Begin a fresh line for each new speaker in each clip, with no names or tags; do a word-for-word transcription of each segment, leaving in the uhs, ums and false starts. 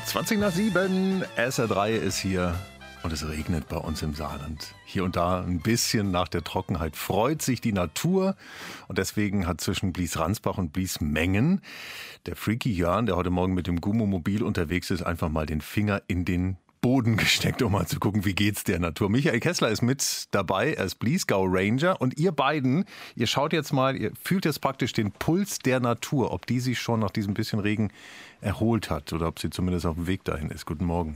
zwanzig nach sieben, S R drei ist hier und es regnet bei uns im Saarland. Hier und da ein bisschen nach der Trockenheit freut sich die Natur und deswegen hat zwischen Blies-Ransbach und Blies-Mengen der Freaky Jörn, der heute Morgen mit dem Gummomobil unterwegs ist, einfach mal den Finger in den Boden gesteckt, um mal zu gucken, wie geht's der Natur. Michael Kessler ist mit dabei, er ist Bliesgau Ranger und ihr beiden, ihr schaut jetzt mal, ihr fühlt jetzt praktisch den Puls der Natur, ob die sich schon nach diesem bisschen Regen erholt hat oder ob sie zumindest auf dem Weg dahin ist. Guten Morgen.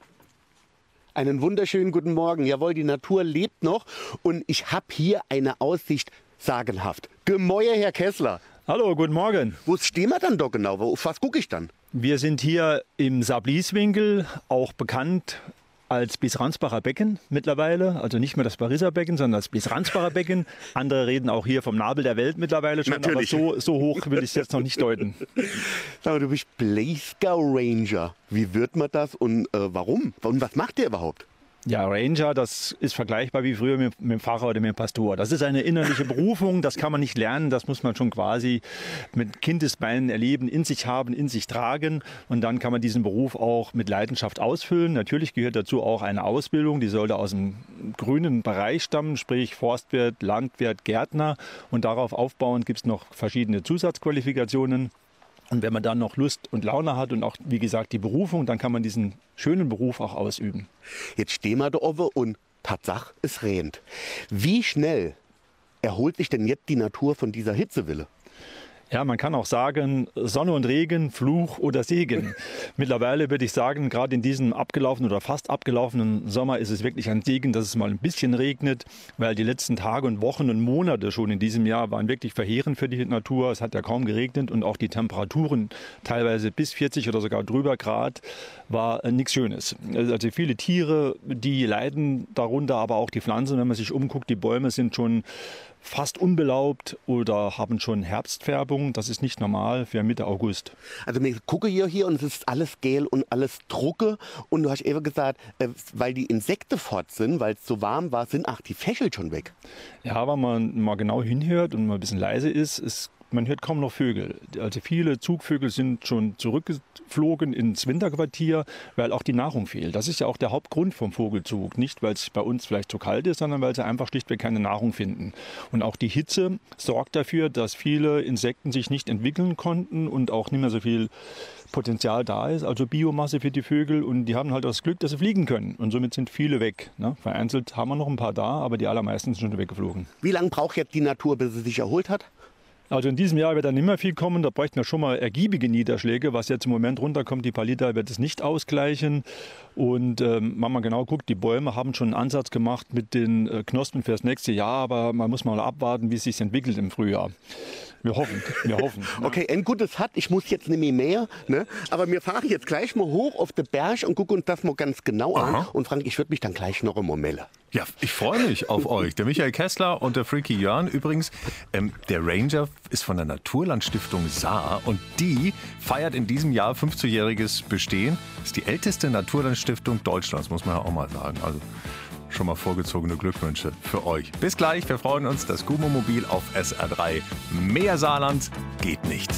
Einen wunderschönen guten Morgen. Jawohl, die Natur lebt noch und ich habe hier eine Aussicht sagenhaft. Gemäuer, Herr Kessler.
Hallo, guten Morgen.
Wo stehen wir dann doch genau? Auf was gucke ich dann?
Wir sind hier im Saar-Blies-Winkel, auch bekannt als Blies-Ransbacher Becken mittlerweile. Also nicht mehr das Pariser Becken, sondern das Blies-Ransbacher Becken. Andere reden auch hier vom Nabel der Welt mittlerweile schon,
Natürlich.
aber so, so hoch will ich es jetzt noch nicht deuten.
Sag mal, du bist Bliesgau Ranger. Wie wird man das und äh, warum? Und was macht der überhaupt?
Ja, Ranger, das ist vergleichbar wie früher mit, mit dem Pfarrer oder mit dem Pastor. Das ist eine innerliche Berufung, das kann man nicht lernen, das muss man schon quasi mit Kindesbeinen erleben, in sich haben, in sich tragen und dann kann man diesen Beruf auch mit Leidenschaft ausfüllen. Natürlich gehört dazu auch eine Ausbildung, die sollte aus dem grünen Bereich stammen, sprich Forstwirt, Landwirt, Gärtner und darauf aufbauend gibt es noch verschiedene Zusatzqualifikationen. Und wenn man dann noch Lust und Laune hat und auch, wie gesagt, die Berufung, dann kann man diesen schönen Beruf auch ausüben.
Jetzt stehen wir da oben und Tatsache, es regnet. Wie schnell erholt sich denn jetzt die Natur von dieser Hitzewelle?
Ja, man kann auch sagen, Sonne und Regen, Fluch oder Segen. Mittlerweile würde ich sagen, gerade in diesem abgelaufenen oder fast abgelaufenen Sommer ist es wirklich ein Segen, dass es mal ein bisschen regnet, weil die letzten Tage und Wochen und Monate schon in diesem Jahr waren wirklich verheerend für die Natur. Es hat ja kaum geregnet und auch die Temperaturen teilweise bis vierzig oder sogar drüber Grad war äh, nichts Schönes. Also viele Tiere, die leiden darunter, aber auch die Pflanzen, wenn man sich umguckt, die Bäume sind schon fast unbelaubt oder haben schon Herbstfärbung. Das ist nicht normal für Mitte August.
Also ich gucke hier, hier und es ist alles gel und alles drucke. Und du hast eben gesagt, äh, weil die Insekten fort sind, weil es so warm war, sind ach die Fächel schon weg.
Ja, wenn man mal genau hinhört und mal ein bisschen leise ist, ist man hört kaum noch Vögel. Also viele Zugvögel sind schon zurückgeflogen ins Winterquartier, weil auch die Nahrung fehlt. Das ist ja auch der Hauptgrund vom Vogelzug. Nicht, weil es bei uns vielleicht zu kalt ist, sondern weil sie einfach schlichtweg keine Nahrung finden. Und auch die Hitze sorgt dafür, dass viele Insekten sich nicht entwickeln konnten und auch nicht mehr so viel Potenzial da ist, also Biomasse für die Vögel. Und die haben halt das Glück, dass sie fliegen können. Und somit sind viele weg. Ne? Vereinzelt haben wir noch ein paar da, aber die allermeisten sind schon weggeflogen.
Wie lange braucht jetzt die Natur, bis sie sich erholt hat?
Also in diesem Jahr wird dann nicht mehr viel kommen, da bräuchten wir schon mal ergiebige Niederschläge. Was jetzt im Moment runterkommt, die paar Liter, wird es nicht ausgleichen. Und ähm, wenn man genau guckt, die Bäume haben schon einen Ansatz gemacht mit den äh, Knospen fürs nächste Jahr, aber man muss mal abwarten, wie es sich entwickelt im Frühjahr. Wir hoffen, wir hoffen.
Okay, ein gutes hat, ich muss jetzt nicht mehr, mehr ne? Aber wir fahren jetzt gleich mal hoch auf den Berg und gucken uns das mal ganz genau an.
Aha.
Und Frank, ich würde mich dann gleich noch einmal melden.
Ja, ich freue mich auf euch. Der Michael Kessler und der Freaky Jörn. Übrigens, ähm, der Ranger ist von der Naturlandstiftung Saar und die feiert in diesem Jahr fünfzigjähriges Bestehen. Das ist die älteste Naturlandstiftung Deutschlands, muss man ja auch mal sagen. Also schon mal vorgezogene Glückwünsche für euch. Bis gleich, wir freuen uns. Das Gummomobil auf S R drei. Mehr Saarland geht nicht.